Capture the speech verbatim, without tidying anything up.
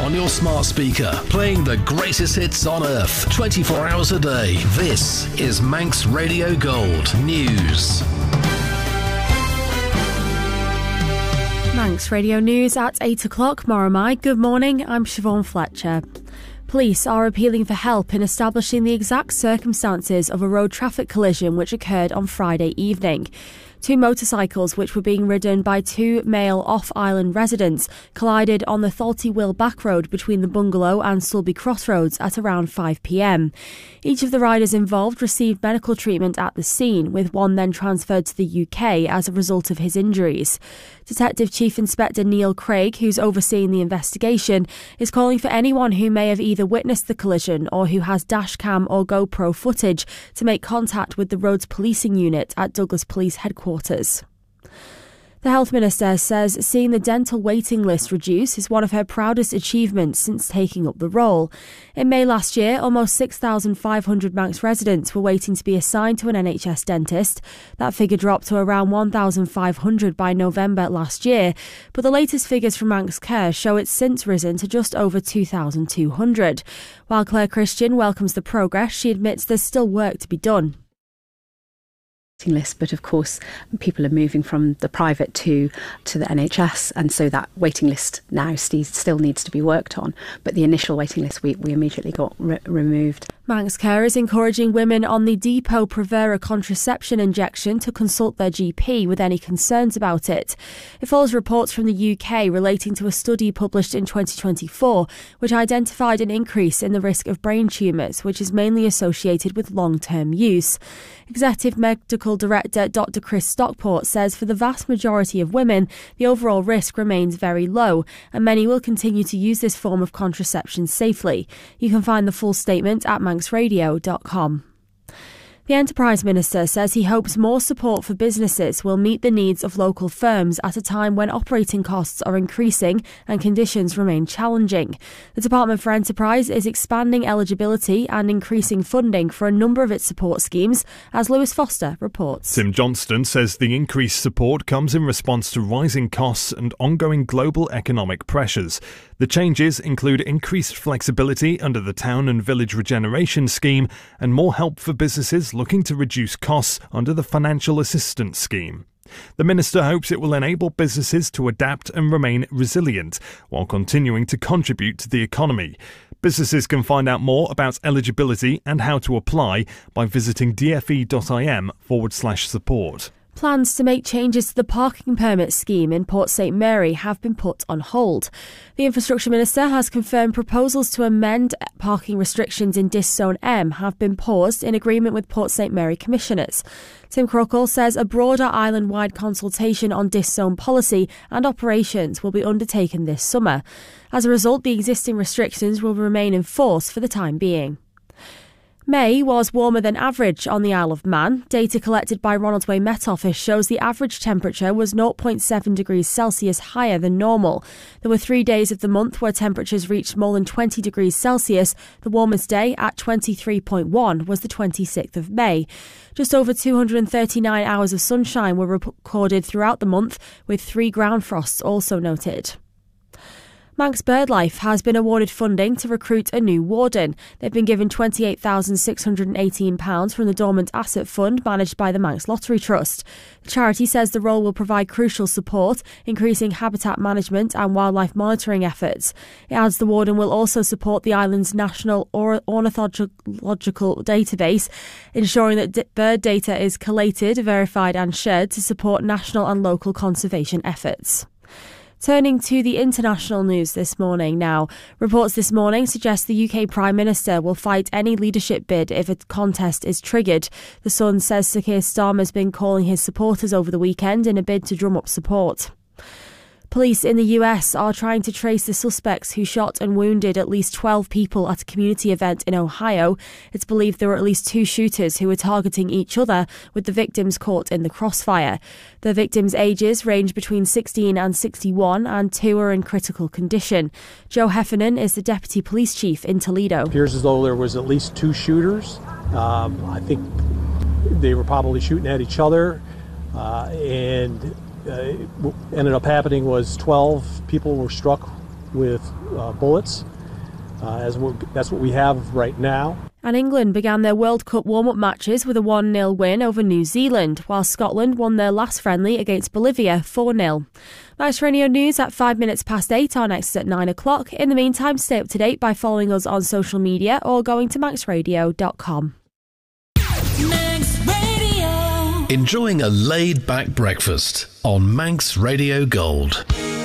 on your smart speaker, playing the greatest hits on earth, twenty-four hours a day. This is Manx Radio Gold News. Manx Radio News at eight o'clock. Moramai. Good morning, I'm Siobhan Fletcher. Police are appealing for help in establishing the exact circumstances of a road traffic collision which occurred on Friday evening. Two motorcycles, which were being ridden by two male off-island residents, collided on the Thalty Will back road between the Bungalow and Sulby Crossroads at around five p m. Each of the riders involved received medical treatment at the scene, with one then transferred to the U K as a result of his injuries. Detective Chief Inspector Neil Craig, who's overseeing the investigation, is calling for anyone who may have either witnessed the collision or who has dashcam or GoPro footage to make contact with the roads policing unit at Douglas Police Headquarters. The Health Minister says seeing the dental waiting list reduce is one of her proudest achievements since taking up the role. In May last year, almost six thousand five hundred Manx residents were waiting to be assigned to an N H S dentist. That figure dropped to around one thousand five hundred by November last year, but the latest figures from Manx Care show it's since risen to just over two thousand two hundred. While Claire Christian welcomes the progress, she admits there's still work to be done. List, but of course people are moving from the private to to the N H S, and so that waiting list now st- still needs to be worked on, but the initial waiting list we, we immediately got re- removed. Manx Care is encouraging women on the Depo-Provera contraception injection to consult their G P with any concerns about it. It follows reports from the U K relating to a study published in twenty twenty-four which identified an increase in the risk of brain tumours, which is mainly associated with long-term use. Executive Medical Director Doctor Chris Stockport says for the vast majority of women, the overall risk remains very low, and many will continue to use this form of contraception safely. You can find the full statement at manx radio dot com. The Enterprise Minister says he hopes more support for businesses will meet the needs of local firms at a time when operating costs are increasing and conditions remain challenging. The Department for Enterprise is expanding eligibility and increasing funding for a number of its support schemes, as Lewis Foster reports. Tim Johnston says the increased support comes in response to rising costs and ongoing global economic pressures. The changes include increased flexibility under the Town and Village Regeneration Scheme and more help for businesses looking to reduce costs under the Financial Assistance Scheme. The Minister hopes it will enable businesses to adapt and remain resilient while continuing to contribute to the economy. Businesses can find out more about eligibility and how to apply by visiting dfe.im forward slash support. Plans to make changes to the parking permit scheme in Port St Mary have been put on hold. The Infrastructure Minister has confirmed proposals to amend parking restrictions in Dis Zone M have been paused in agreement with Port St Mary Commissioners. Tim Crockall says a broader island-wide consultation on Dis Zone policy and operations will be undertaken this summer. As a result, the existing restrictions will remain in force for the time being. May was warmer than average on the Isle of Man. Data collected by Ronaldsway Met Office shows the average temperature was zero point seven degrees Celsius higher than normal. There were three days of the month where temperatures reached more than twenty degrees Celsius. The warmest day at twenty-three point one was the twenty-sixth of May. Just over two hundred thirty-nine hours of sunshine were recorded throughout the month, with three ground frosts also noted. Manx BirdLife has been awarded funding to recruit a new warden. They've been given twenty-eight thousand six hundred eighteen pounds from the Dormant Asset Fund managed by the Manx Lottery Trust. The charity says the role will provide crucial support, increasing habitat management and wildlife monitoring efforts. It adds the warden will also support the island's national ornithological database, ensuring that d- bird data is collated, verified and shared to support national and local conservation efforts. Turning to the international news this morning now. Reports this morning suggest the U K Prime Minister will fight any leadership bid if a contest is triggered. The Sun says Sir Keir Starmer has been calling his supporters over the weekend in a bid to drum up support. Police in the U S are trying to trace the suspects who shot and wounded at least twelve people at a community event in Ohio. It's believed there were at least two shooters who were targeting each other, with the victims caught in the crossfire. The victims' ages range between sixteen and sixty-one, and two are in critical condition. Joe Heffernan is the Deputy Police Chief in Toledo. It appears as though there was at least two shooters. Um, I think they were probably shooting at each other, uh, and Uh, what ended up happening was twelve people were struck with uh, bullets, uh, as we, that's what we have right now. And England began their World Cup warm-up matches with a one nil win over New Zealand, while Scotland won their last friendly against Bolivia four nil. Manx Radio News at five minutes past eight, our next at nine o'clock. In the meantime, stay up to date by following us on social media or going to manx radio dot com. Manx Radio. Enjoying a laid-back breakfast on Manx Radio Gold.